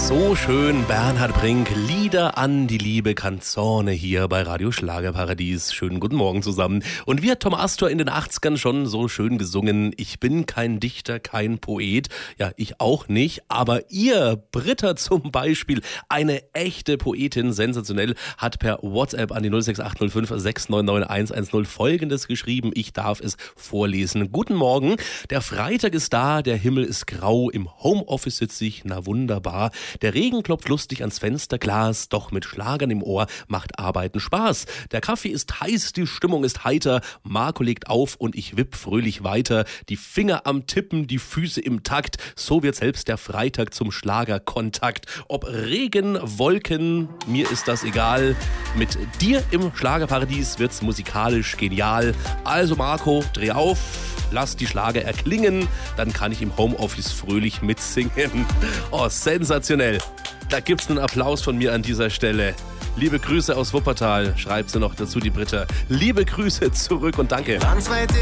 So schön, Bernhard Brink, Lieder an die liebe Canzone hier bei Radio Schlagerparadies. Schönen guten Morgen zusammen. Und wie hat Tom Astor in den 80ern schon so schön gesungen? Ich bin kein Dichter, kein Poet. Ja, ich auch nicht. Aber ihr, Britta zum Beispiel, eine echte Poetin, sensationell, hat per WhatsApp an die 06805 699 110 Folgendes geschrieben. Ich darf es vorlesen. Guten Morgen. Der Freitag ist da, der Himmel ist grau. Im Homeoffice sitze ich, na wunderbar. Der Regen klopft lustig ans Fensterglas, doch mit Schlagern im Ohr macht Arbeiten Spaß. Der Kaffee ist heiß, die Stimmung ist heiter, Marco legt auf und ich wipp fröhlich weiter. Die Finger am Tippen, die Füße im Takt, so wird selbst der Freitag zum Schlagerkontakt. Ob Regen, Wolken, mir ist das egal. Mit dir im Schlagerparadies wird's musikalisch genial. Also Marco, dreh auf, lass die Schlager erklingen, dann kann ich im Homeoffice fröhlich mitsingen. Oh, sensationell. Da gibt's einen Applaus von mir an dieser Stelle. Liebe Grüße aus Wuppertal, schreibt sie noch dazu, die Britta. Liebe Grüße zurück und danke.